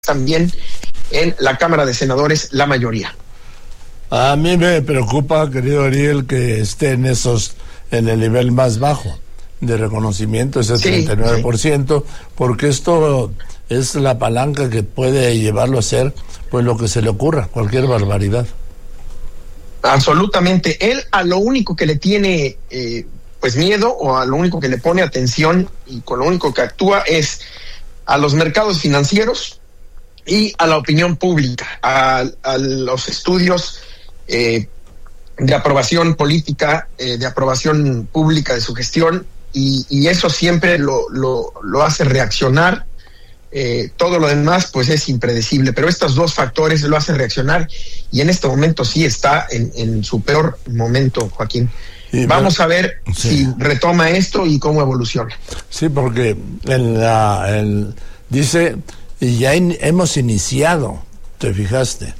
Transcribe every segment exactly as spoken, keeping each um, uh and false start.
también en la Cámara de Senadores la mayoría. A mí me preocupa, querido Ariel, que esté en esos, en el nivel más bajo de reconocimiento, ese sí, treinta y nueve por ciento, sí. Porque esto es la palanca que puede llevarlo a hacer pues lo que se le ocurra, cualquier barbaridad. Absolutamente. Él a lo único que le tiene eh, pues miedo, o a lo único que le pone atención y con lo único que actúa es a los mercados financieros y a la opinión pública, a, a los estudios eh, de aprobación política, eh, de aprobación pública de su gestión, y, y eso siempre lo, lo, lo hace reaccionar. Eh, todo lo demás pues es impredecible, pero estos dos factores lo hacen reaccionar, y en este momento sí está en, en su peor momento, Joaquín. Y vamos a ver sí. si retoma esto y cómo evoluciona. Sí, porque en la, en, dice, ya in, hemos iniciado, ¿te fijaste?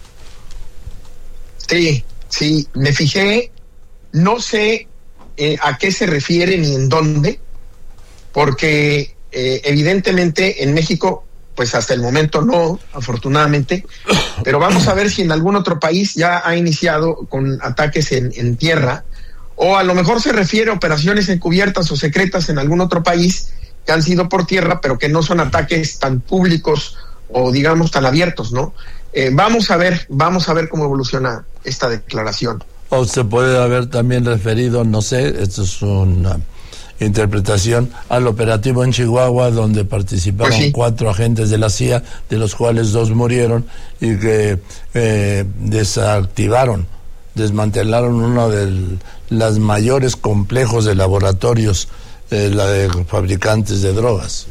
Sí, sí, me fijé, no sé eh, a qué se refiere ni en dónde, porque eh, evidentemente en México, pues hasta el momento no, afortunadamente, pero vamos a ver si en algún otro país ya ha iniciado con ataques en, en tierra, o a lo mejor se refiere a operaciones encubiertas o secretas en algún otro país que han sido por tierra, pero que no son ataques tan públicos o digamos tan abiertos, ¿no? Eh, vamos a ver, vamos a ver cómo evoluciona esta declaración. O se puede haber también referido, no sé, esto es una interpretación, al operativo en Chihuahua, donde participaron pues sí. cuatro agentes de la C I A, de los cuales dos murieron, y que eh, desactivaron, desmantelaron uno de los mayores complejos de laboratorios, eh, la de fabricantes de drogas.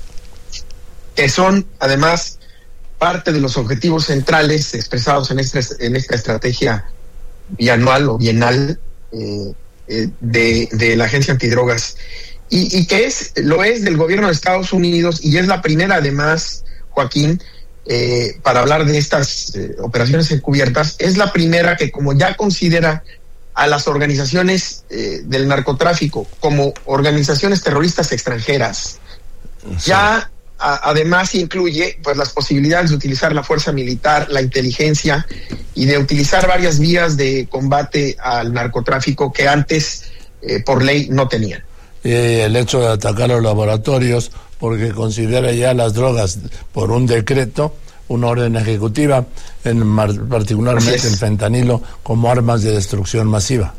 Que son, además, parte de los objetivos centrales expresados en esta, en esta estrategia bianual o bienal eh, eh, de, de la Agencia Antidrogas. Y, y que es, lo es del gobierno de Estados Unidos, y es la primera, además, Joaquín, eh, para hablar de estas eh, operaciones encubiertas, es la primera que, como ya considera a las organizaciones eh, del narcotráfico como organizaciones terroristas extranjeras, sí. ya a, además incluye pues las posibilidades de utilizar la fuerza militar, la inteligencia, y de utilizar varias vías de combate al narcotráfico que antes eh, por ley no tenían. Y el hecho de atacar los laboratorios, porque considera ya las drogas por un decreto, una orden ejecutiva, en particularmente el fentanilo, como armas de destrucción masiva.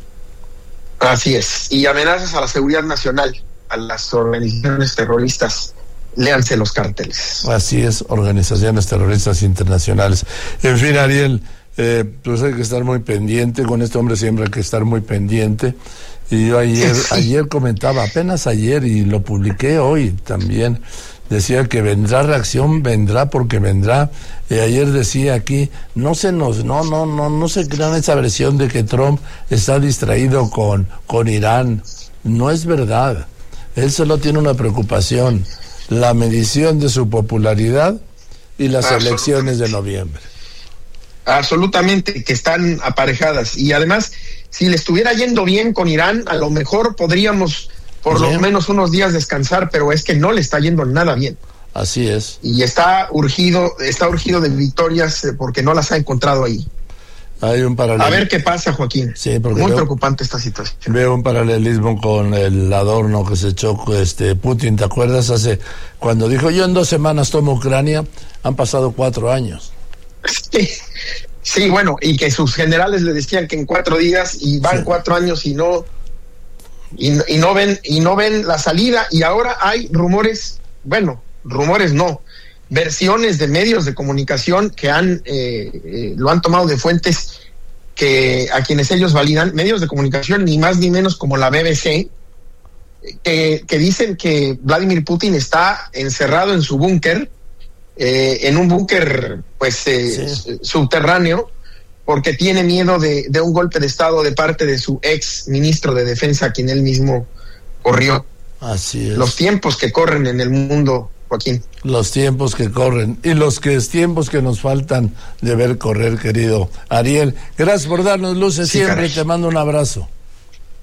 Así es, y amenazas a la seguridad nacional, a las organizaciones terroristas, léanse los cárteles. Así es, organizaciones terroristas internacionales. En fin, Ariel, eh, pues hay que estar muy pendiente, con este hombre siempre hay que estar muy pendiente. Y yo ayer, sí. ayer comentaba, apenas ayer, y lo publiqué hoy también, decía que vendrá reacción, vendrá porque vendrá. Y ayer decía aquí, no se nos, no, no, no, no se crean esa versión de que Trump está distraído con, con Irán. No es verdad. Él solo tiene una preocupación, la medición de su popularidad y las elecciones de noviembre. Absolutamente, que están aparejadas. Y además, si le estuviera yendo bien con Irán, a lo mejor podríamos por ¿Sí? lo menos unos días descansar, pero es que no le está yendo nada bien. Así es. Y está urgido, está urgido de victorias eh, porque no las ha encontrado ahí. Hay un paralelismo. A ver qué pasa, Joaquín. Sí, porque muy veo, preocupante esta situación. Veo un paralelismo con el adorno que se echó este Putin, ¿te acuerdas? Hace cuando dijo, yo en dos semanas tomo Ucrania, han pasado cuatro años. Sí, sí, bueno, y que sus generales le decían que en cuatro días, y van sí. cuatro años y no, y, y no ven, y no ven la salida, y ahora hay rumores, bueno, rumores no, versiones de medios de comunicación que han eh, eh, lo han tomado de fuentes que a quienes ellos validan, medios de comunicación ni más ni menos como la B B C, que, que dicen que Vladimir Putin está encerrado en su búnker, eh, en un búnker pues eh, sí. subterráneo, porque tiene miedo de, de un golpe de estado de parte de su ex ministro de defensa, a quien él mismo corrió. Así es. Los tiempos que corren en el mundo, Joaquín. Los tiempos que corren y los que es tiempos que nos faltan de ver correr, querido Ariel. Gracias por darnos luces sí, siempre, caray. Te mando un abrazo.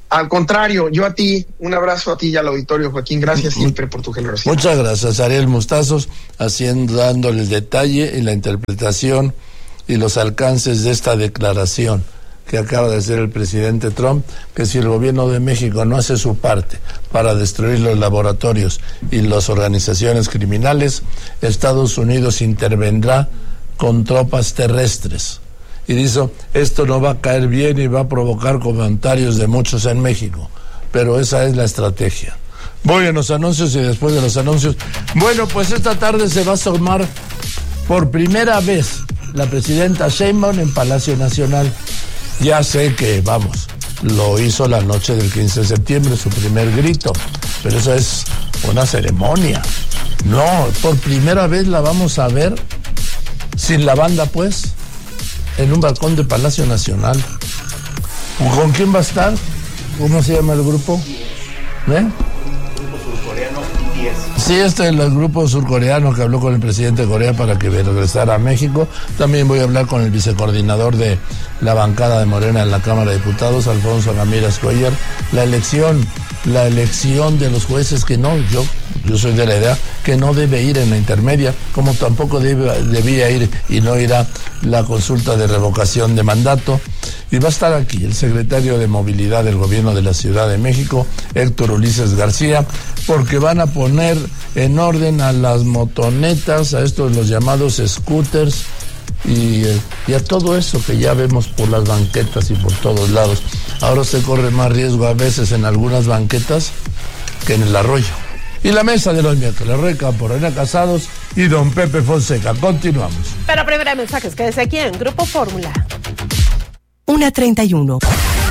Al contrario, yo a ti, un abrazo a ti y al auditorio, Joaquín, gracias siempre por tu generosidad. Muchas gracias, Ariel Mostazos, haciendo, dándole el detalle y la interpretación y los alcances de esta declaración que acaba de hacer el presidente Trump, que si el gobierno de México no hace su parte para destruir los laboratorios y las organizaciones criminales, Estados Unidos intervendrá con tropas terrestres. Y dice, esto no va a caer bien y va a provocar comentarios de muchos en México, pero esa es la estrategia. Voy a los anuncios y después de los anuncios, bueno, pues esta tarde se va a asomar por primera vez la presidenta Sheinbaum en Palacio Nacional. Ya sé que, vamos, lo hizo la noche del quince de septiembre, su primer grito, pero eso es una ceremonia. No, por primera vez la vamos a ver sin la banda, pues, en un balcón de Palacio Nacional. ¿Con quién va a estar? ¿Cómo se llama el grupo? ¿Eh? Grupo surcoreano diez. Sí, este es el grupo surcoreano que habló con el presidente de Corea para que regresara a México. También voy a hablar con el vicecoordinador de la bancada de Morena en la Cámara de Diputados, Alfonso Ramírez Cuellar. La elección, la elección de los jueces que no, yo, yo soy de la idea que no debe ir en la intermedia, como tampoco debe, debía ir y no irá la consulta de revocación de mandato. Y va a estar aquí el secretario de Movilidad del Gobierno de la Ciudad de México, Héctor Ulises García, porque van a poner en orden a las motonetas, a estos los llamados scooters, y, y a todo eso que ya vemos por las banquetas y por todos lados. Ahora se corre más riesgo a veces en algunas banquetas que en el arroyo. Y la mesa de los miércoles, Rey Campo, Reina Casados y don Pepe Fonseca. Continuamos. Pero primero mensajes, quédese aquí en Grupo Fórmula. una treinta y uno.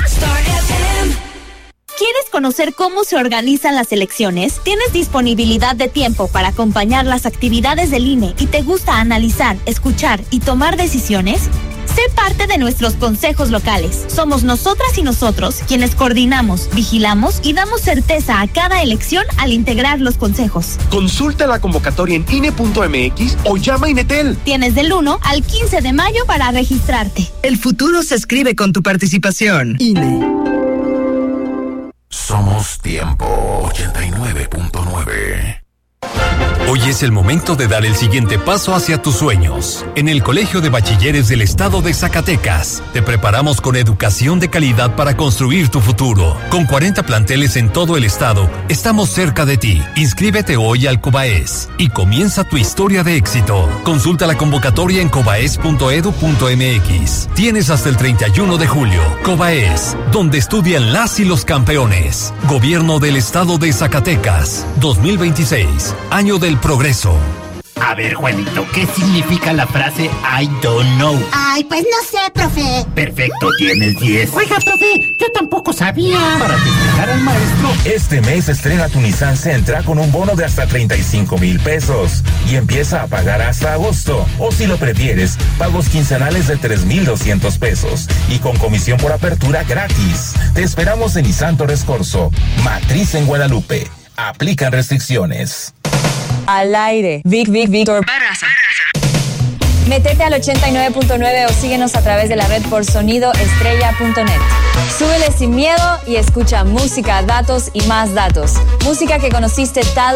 ¿Quieres conocer cómo se organizan las elecciones? ¿Tienes disponibilidad de tiempo para acompañar las actividades del I N E y te gusta analizar, escuchar y tomar decisiones? Sé parte de nuestros consejos locales. Somos nosotras y nosotros quienes coordinamos, vigilamos y damos certeza a cada elección al integrar los consejos. Consulta la convocatoria en I N E punto M X o llama a Inetel. Tienes del uno al quince de mayo para registrarte. El futuro se escribe con tu participación. I N E. Somos Tiempo ochenta y nueve punto nueve. Hoy es el momento de dar el siguiente paso hacia tus sueños. En el Colegio de Bachilleres del Estado de Zacatecas, te preparamos con educación de calidad para construir tu futuro. Con cuarenta planteles en todo el estado, estamos cerca de ti. Inscríbete hoy al COBAES y comienza tu historia de éxito. Consulta la convocatoria en cobaes punto edu punto m x. Tienes hasta el treinta y uno de julio. COBAES, donde estudian las y los campeones. Gobierno del Estado de Zacatecas, dos mil veintiséis, año del progreso. A ver, Juanito, ¿qué significa la frase I don't know? Ay, pues no sé, profe. Perfecto, tienes diez. Oiga, profe, yo tampoco sabía. Para festejar al maestro. Este mes estrena tu Nissan Sentra con un bono de hasta treinta y cinco mil pesos y empieza a pagar hasta agosto. O si lo prefieres, pagos quincenales de tres mil doscientos pesos y con comisión por apertura gratis. Te esperamos en Nissan Torres Corso, matriz en Guadalupe. Aplican restricciones. Al aire, Vic, Vic, Víctor Barraza. Métete al ochenta y nueve punto nueve o síguenos a través de la red por sonido estrella punto net. Súbele sin miedo y escucha música, datos y más datos. Música que conociste tal